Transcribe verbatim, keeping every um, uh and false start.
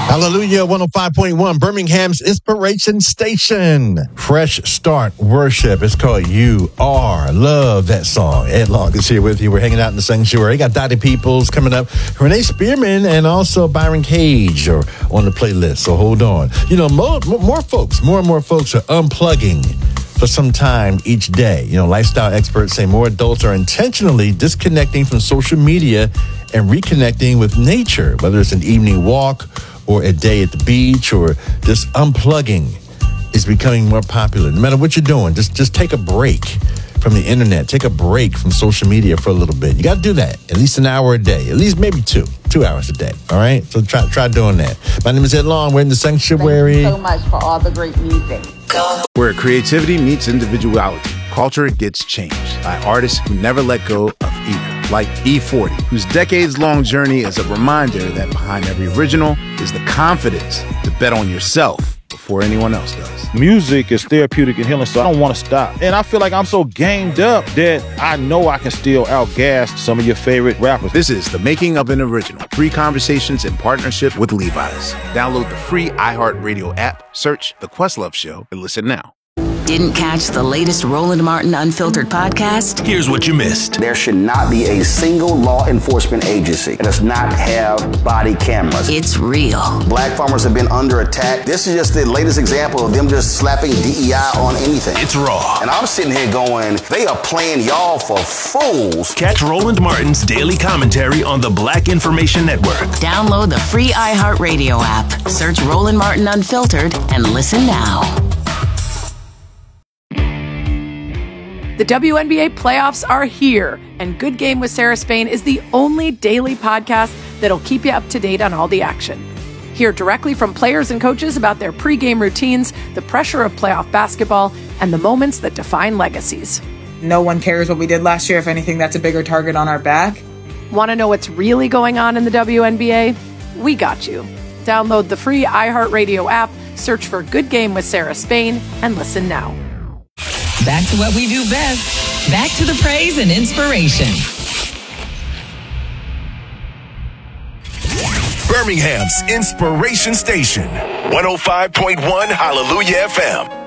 Hallelujah, one oh five point one, Birmingham's Inspiration Station. Fresh Start Worship. It's called You Are. Love that song. Ed Long is here with you. We're hanging out in the sanctuary. Got Dottie Peoples coming up, Renee Spearman, and also Byron Cage are on the playlist. So hold on. You know, more, more folks, more and more folks are unplugging for some time each day. You know, lifestyle experts say more adults are intentionally disconnecting from social media and reconnecting with nature, whether it's an evening walk or a day at the beach, or just unplugging is becoming more popular. No matter what you're doing, just just take a break from the internet. Take a break from social media for a little bit. You got to do that at least an hour a day, at least maybe two, two hours a day. All right, so try try doing that. My name is Ed Long. We're in the sanctuary. Thank you so much for all the great music. Where creativity meets individuality, culture gets changed by artists who never let go of either. Like E forty, whose decades-long journey is a reminder that behind every original is the confidence to bet on yourself before anyone else does. Music is therapeutic and healing, so I don't want to stop. And I feel like I'm so gamed up that I know I can still outgas some of your favorite rappers. This is The Making of an Original. Free conversations in partnership with Levi's. Download the free iHeartRadio app, search The Questlove Show, and listen now. Didn't catch the latest Roland Martin Unfiltered podcast? Here's what you missed. There should not be a single law enforcement agency that does not have body cameras. It's real. Black farmers have been under attack. This is just the latest example of them just slapping D E I on anything. It's raw. And I'm sitting here going, they are playing y'all for fools. Catch Roland Martin's daily commentary on the Black Information Network. Download the free iHeartRadio app. Search Roland Martin Unfiltered and listen now. The W N B A playoffs are here, and Good Game with Sarah Spain is the only daily podcast that'll keep you up to date on all the action. Hear directly from players and coaches about their pregame routines, the pressure of playoff basketball, and the moments that define legacies. No one cares what we did last year. If anything, that's a bigger target on our back. Want to know what's really going on in the W N B A? We got you. Download the free iHeartRadio app, search for Good Game with Sarah Spain, and listen now. Back to what we do best. Back to the praise and inspiration. Birmingham's Inspiration Station. one oh five point one Hallelujah F M.